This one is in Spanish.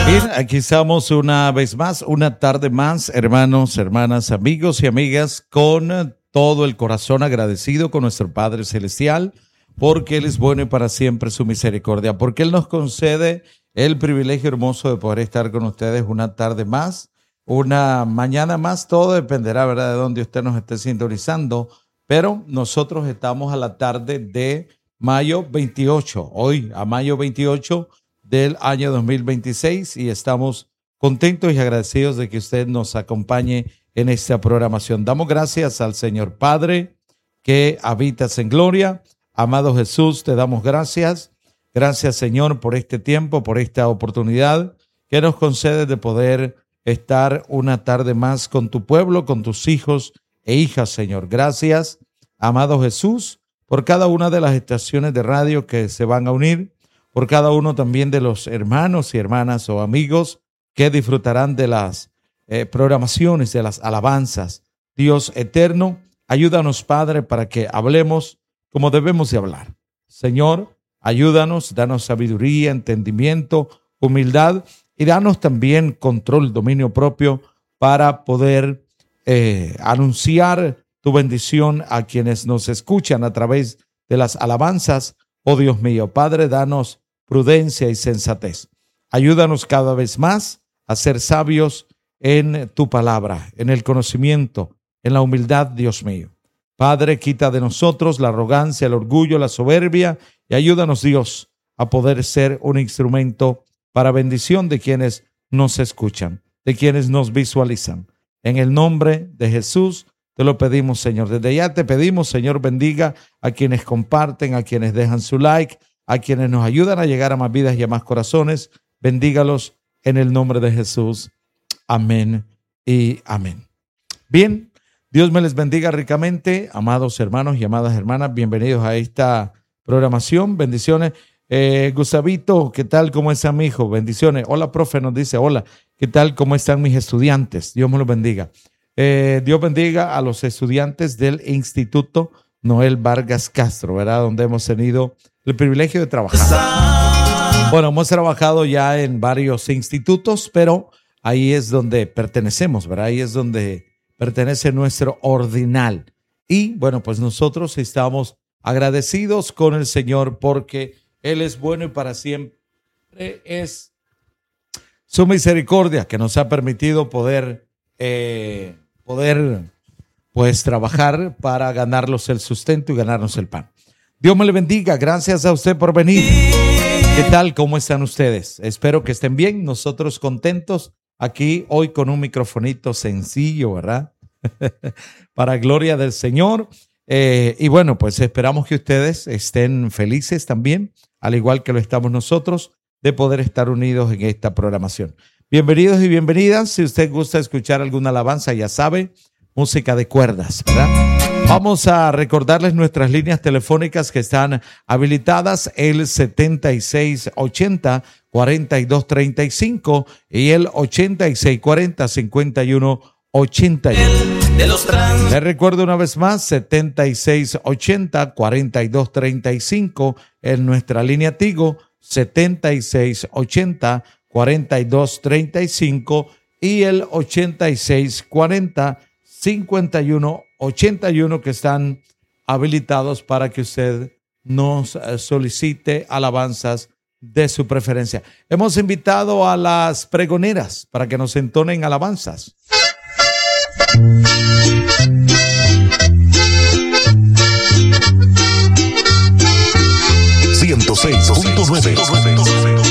Bien, aquí estamos una vez más, una tarde más, hermanos, hermanas, amigos y amigas, con todo el corazón agradecido con nuestro Padre Celestial, porque Él es bueno y para siempre su misericordia, porque Él nos concede el privilegio hermoso de poder estar con ustedes una tarde más, una mañana más. Todo dependerá, ¿verdad?, de dónde usted nos esté sintonizando, pero nosotros estamos a la tarde de mayo 28, hoy a mayo 28 del año 2026, y estamos contentos y agradecidos de que usted nos acompañe en esta programación. Damos gracias al Señor Padre que habitas en gloria. Amado Jesús, te damos gracias. Gracias, Señor, por este tiempo, por esta oportunidad que nos concedes de poder estar una tarde más con tu pueblo, con tus hijos e hijas, Señor. Gracias, amado Jesús, por cada una de las estaciones de radio que se van a unir, por cada uno también de los hermanos y hermanas o amigos que disfrutarán de las programaciones, de las alabanzas. Dios eterno, ayúdanos, Padre, para que hablemos como debemos de hablar. Señor, ayúdanos, danos sabiduría, entendimiento, humildad, y danos también control, dominio propio para poder anunciar tu bendición a quienes nos escuchan a través de las alabanzas. Oh Dios mío, Padre, danos prudencia y sensatez. Ayúdanos cada vez más a ser sabios en tu palabra, en el conocimiento, en la humildad, Dios mío. Padre, quita de nosotros la arrogancia, el orgullo, la soberbia, y ayúdanos, Dios, a poder ser un instrumento para bendición de quienes nos escuchan, de quienes nos visualizan. En el nombre de Jesús te lo pedimos, Señor. Desde ya te pedimos, Señor, bendiga a quienes comparten, a quienes dejan su like, a quienes nos ayudan a llegar a más vidas y a más corazones. Bendígalos en el nombre de Jesús. Amén y amén. Bien, Dios me les bendiga ricamente, amados hermanos y amadas hermanas. Bienvenidos a esta programación. Bendiciones. Gustavito, ¿qué tal? ¿Cómo está mi hijo? Bendiciones. Hola, profe, nos dice, hola, ¿qué tal? ¿Cómo están mis estudiantes? Dios me los bendiga. Dios bendiga a los estudiantes del Instituto Noel Vargas Castro, ¿verdad? Donde hemos tenido el privilegio de trabajar. Bueno, hemos trabajado ya en varios institutos, pero ahí es donde pertenecemos, ¿verdad? Ahí es donde pertenece nuestro ordinal. Y bueno, pues nosotros estamos agradecidos con el Señor porque Él es bueno y para siempre es su misericordia que nos ha permitido poder pues trabajar para ganarnos el sustento y ganarnos el pan. Dios me le bendiga. Gracias a usted por venir. ¿Qué tal? ¿Cómo están ustedes? Espero que estén bien. Nosotros contentos aquí hoy con un microfonito sencillo, ¿verdad? Para gloria del Señor. Y bueno, pues esperamos que ustedes estén felices también, al igual que lo estamos nosotros, de poder estar unidos en esta programación. Bienvenidos y bienvenidas. Si usted gusta escuchar alguna alabanza, ya sabe, música de cuerdas, ¿verdad? Vamos a recordarles nuestras líneas telefónicas que están habilitadas, el 7680-4235 y el 8640-5181. Les recuerdo una vez más, 7680-4235 en nuestra línea Tigo, 7680-4235 y el 8640-5181 que están habilitados para que usted nos solicite alabanzas de su preferencia. Hemos invitado a las pregoneras para que nos entonen alabanzas. 106.9